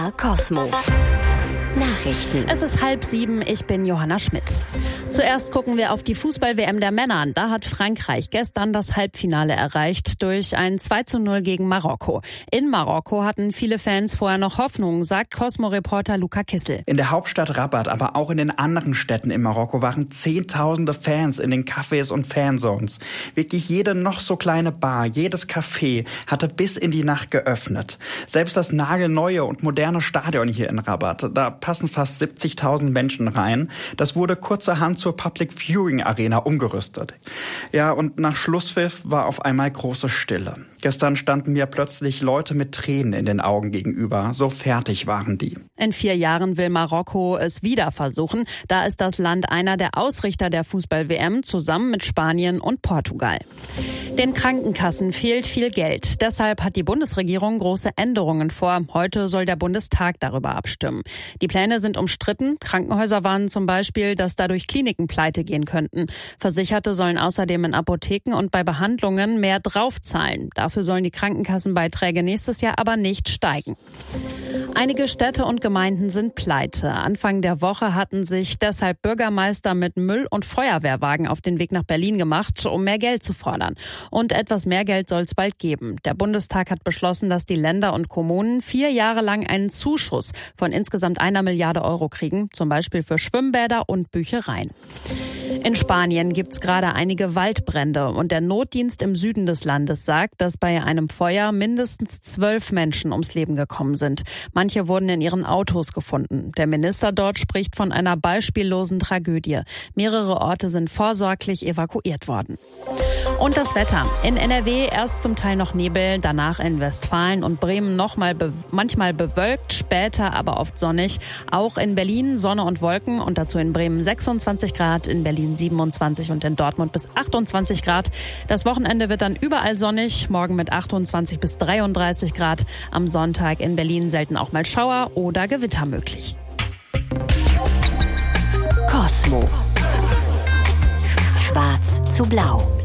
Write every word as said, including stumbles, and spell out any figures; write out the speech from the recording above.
R Cosmo. Nachrichten. Es ist halb sieben, ich bin Johanna Schmidt. Zuerst gucken wir auf die Fußball-W M der Männer. Da hat Frankreich gestern das Halbfinale erreicht durch ein zwei zu null gegen Marokko. In Marokko hatten viele Fans vorher noch Hoffnung, sagt Cosmo-Reporter Luca Kissel. In der Hauptstadt Rabat, aber auch in den anderen Städten in Marokko waren zehntausende Fans in den Cafés und Fanzones. Wirklich jede noch so kleine Bar, jedes Café hatte bis in die Nacht geöffnet. Selbst das nagelneue und moderne Stadion hier in Rabat, da passen fast siebzigtausend Menschen rein. Das wurde kurzerhand zur Public Viewing Arena umgerüstet. Ja, und nach Schlusspfiff war auf einmal große Stille. Gestern standen mir plötzlich Leute mit Tränen in den Augen gegenüber. So fertig waren die. In vier Jahren will Marokko es wieder versuchen. Da ist das Land einer der Ausrichter der Fußball-W M zusammen mit Spanien und Portugal. Den Krankenkassen fehlt viel Geld. Deshalb hat die Bundesregierung große Änderungen vor. Heute soll der Bundestag darüber abstimmen. Die Pläne sind umstritten. Krankenhäuser warnen zum Beispiel, dass dadurch Kliniken pleite gehen könnten. Versicherte sollen außerdem in Apotheken und bei Behandlungen mehr draufzahlen. Dafür sollen die Krankenkassenbeiträge nächstes Jahr aber nicht steigen. Einige Städte und Gemeinden sind pleite. Anfang der Woche hatten sich deshalb Bürgermeister mit Müll- und Feuerwehrwagen auf den Weg nach Berlin gemacht, um mehr Geld zu fordern. Und etwas mehr Geld soll es bald geben. Der Bundestag hat beschlossen, dass die Länder und Kommunen vier Jahre lang einen Zuschuss von insgesamt einer Milliarde Euro kriegen, zum Beispiel für Schwimmbäder und Büchereien. In Spanien gibt es gerade einige Waldbrände und der Notdienst im Süden des Landes sagt, dass bei einem Feuer mindestens zwölf Menschen ums Leben gekommen sind. Manche wurden in ihren Autos gefunden. Der Minister dort spricht von einer beispiellosen Tragödie. Mehrere Orte sind vorsorglich evakuiert worden. Und das Wetter. In N R W erst zum Teil noch Nebel, danach in Westfalen und Bremen noch mal be- manchmal bewölkt, später aber oft sonnig. Auch in Berlin Sonne und Wolken und dazu in Bremen sechsundzwanzig Grad, in Berlin siebenundzwanzig und in Dortmund bis achtundzwanzig Grad. Das Wochenende wird dann überall sonnig, morgen mit achtundzwanzig bis dreiunddreißig Grad. Am Sonntag in Berlin selten auch mal Schauer oder Gewitter möglich. Cosmo. Schwarz zu blau.